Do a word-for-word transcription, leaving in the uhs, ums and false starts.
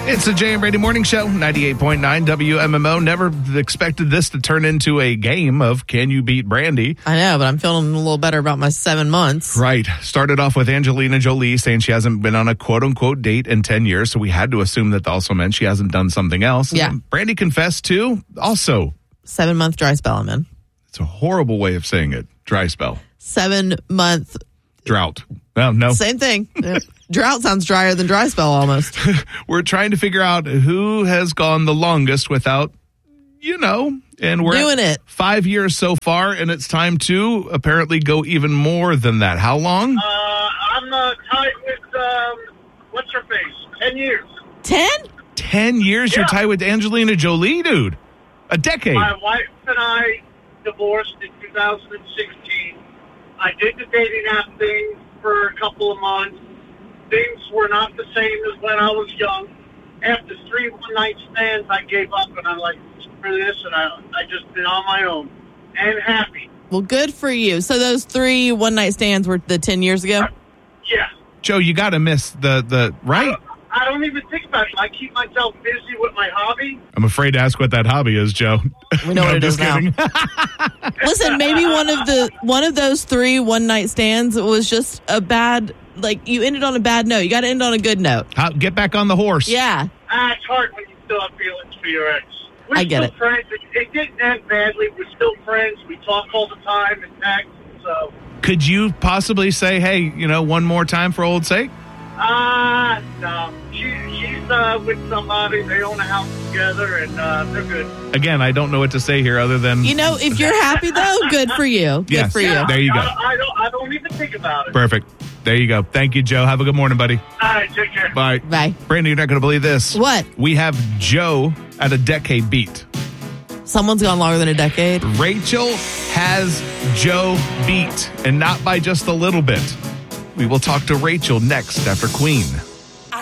It's the Jay and Brady Morning Show, ninety-eight point nine W M M O. Never expected this to turn into a game of Can You Beat Brandy? I know, but I'm feeling a little better about my seven months. Right. Started off with Angelina Jolie saying she hasn't been on a quote-unquote date in ten years, so we had to assume that also meant she hasn't done something else. Yeah. And Brandy confessed to also. Seven-month dry spell I'm in. It's a horrible way of saying it. Dry spell. Seven-month. Drought. Well, no. Same thing. Drought sounds drier than dry spell almost. We're trying to figure out who has gone the longest without, you know, and we're doing it. Five years so far, and it's time to apparently go even more than that. How long? Uh, I'm uh, tied with, um, what's her face? Ten years. Ten? Ten years? Yeah. You're tied with Angelina Jolie, dude. A decade. My wife and I divorced in two thousand sixteen. I did the dating app thing for a couple of months. Things were not the same as when I was young. After three one-night stands, I gave up, and I'm like, screw this, and I, I just been on my own and happy. Well, good for you. So those three one-night stands were the ten years ago? Yeah. Joe, you got to miss the, the right? I don't even think about it. I keep myself busy with my hobby. I'm afraid to ask what that hobby is, Joe. We know No, what it just is now. kidding. Listen, maybe one of the one of those three one-night stands was just a bad, like, you ended on a bad note. You got to end on a good note. How, get back on the horse. Yeah. Ah, it's hard when you still have feelings for your ex. We're I get still it. friends. It, it didn't end badly. We're still friends. We talk all the time and text. So, Could you possibly say, hey, you know, one more time for old sake? ah, uh, no. She, she's uh, with somebody. They own a house together, and uh, they're good. Again, I don't know what to say here other than... You know, if you're happy, though, good for you. Good Yes. for you. There you go. I, I don't. I don't even think about it. Perfect. There you go. Thank you, Joe. Have a good morning, buddy. All right, take care. Bye. Bye. Brandy, you're not going to believe this. What? We have Joe at a decade beat. Someone's gone longer than a decade. Rachel has Joe beat, and not by just a little bit. We will talk to Rachel next after Queen.